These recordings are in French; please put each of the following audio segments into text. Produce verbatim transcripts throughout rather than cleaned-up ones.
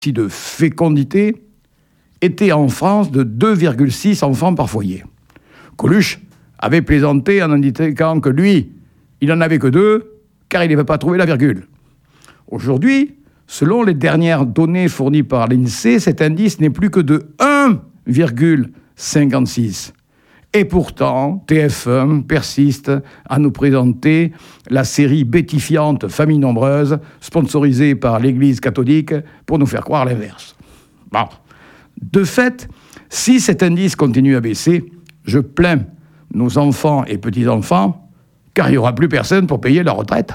de fécondité était en France de deux virgule six enfants par foyer. Coluche avait plaisanté en indiquant que lui, il n'en avait que deux, car il n'avait pas trouvé la virgule. Aujourd'hui, selon les dernières données fournies par l'INSEE, cet indice n'est plus que de un virgule cinquante-six. Et pourtant, T F un persiste à nous présenter la série bétifiante Famille nombreuse, sponsorisée par l'Église catholique, pour nous faire croire l'inverse. Bon. De fait, si cet indice continue à baisser, je plains nos enfants et petits-enfants, car il n'y aura plus personne pour payer leur retraite.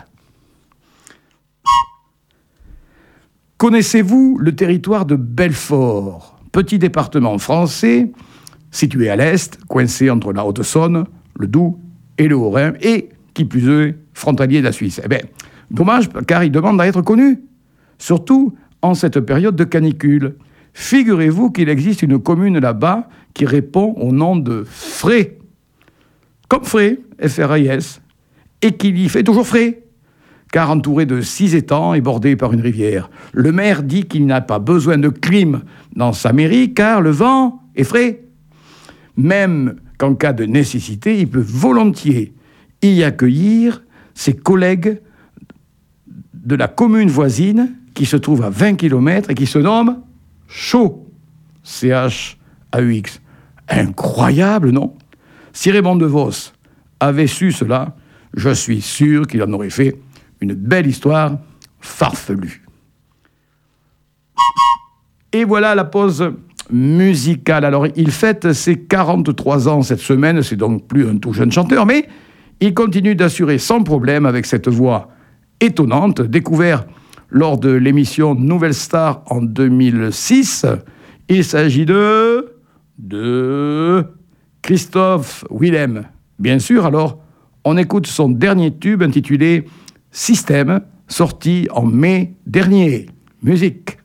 Connaissez-vous le territoire de Belfort, petit département français situé à l'est, coincé entre la Haute-Saône, le Doubs et le Haut-Rhin, et, qui plus est, frontalier de la Suisse? Eh bien, dommage, car il demande à être connu, surtout en cette période de canicule. Figurez-vous qu'il existe une commune là-bas qui répond au nom de Fray, comme Fray, F R A I S, et qu'il y fait toujours frais, car entouré de six étangs et bordé par une rivière. Le maire dit qu'il n'a pas besoin de clim dans sa mairie, car le vent est frais. Même qu'en cas de nécessité, il peut volontiers y accueillir ses collègues de la commune voisine qui se trouve à vingt kilomètres et qui se nomme Chaux, C H A U X. Incroyable, non? Si Raymond DeVos avait su cela, je suis sûr qu'il en aurait fait une belle histoire farfelue. Et voilà la pause musicale. Alors, il fête ses quarante-trois ans cette semaine, c'est donc plus un tout jeune chanteur, mais il continue d'assurer sans problème avec cette voix étonnante, découvert lors de l'émission Nouvelle Star en deux mille six. Il s'agit de... de... Christophe Willem. Bien sûr, alors, on écoute son dernier tube intitulé Système, sorti en mai dernier. Musique.